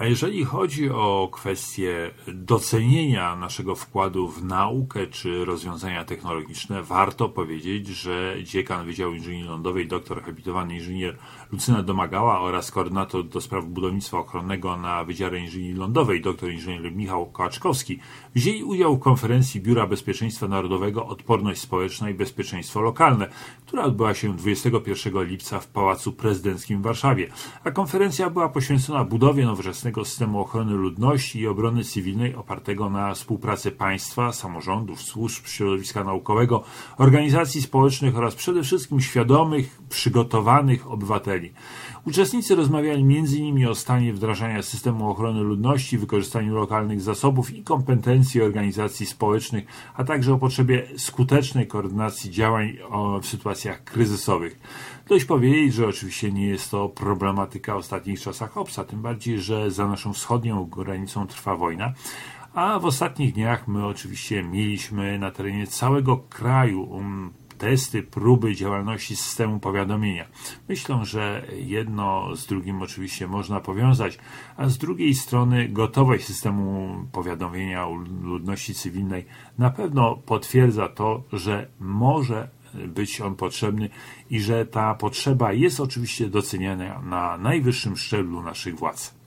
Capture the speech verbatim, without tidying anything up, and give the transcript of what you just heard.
A jeżeli chodzi o kwestię docenienia naszego wkładu w naukę czy rozwiązania technologiczne, warto powiedzieć, że dziekan Wydziału Inżynierii Lądowej, doktor habilitowany inżynier Lucyna Domagała oraz koordynator do spraw budownictwa ochronnego na Wydziale Inżynierii Lądowej, doktor inżynier Michał Kołaczkowski, wzięli udział w konferencji Biura Bezpieczeństwa Narodowego Odporność Społeczna i Bezpieczeństwo Lokalne, która odbyła się dwudziestego pierwszego lipca w Pałacu Prezydenckim w Warszawie, a konferencja była poświęcona budowie nowoczesnego systemu ochrony ludności i obrony cywilnej opartego na współpracy państwa, samorządów, służb, środowiska naukowego, organizacji społecznych oraz przede wszystkim świadomych, przygotowanych obywateli. Uczestnicy rozmawiali między innymi o stanie wdrażania systemu ochrony ludności, wykorzystaniu lokalnych zasobów i kompetencji organizacji społecznych, a także o potrzebie skutecznej koordynacji działań w sytuacjach kryzysowych. Dość powiedzieć, że oczywiście nie jest to problematyka ostatnich czasach obca, tym bardziej, że za naszą wschodnią granicą trwa wojna, a w ostatnich dniach my oczywiście mieliśmy na terenie całego kraju um, testy, próby działalności systemu powiadomienia. Myślę, że jedno z drugim oczywiście można powiązać, a z drugiej strony gotowość systemu powiadomienia ludności cywilnej na pewno potwierdza to, że może być on potrzebny i że ta potrzeba jest oczywiście doceniana na najwyższym szczeblu naszych władz.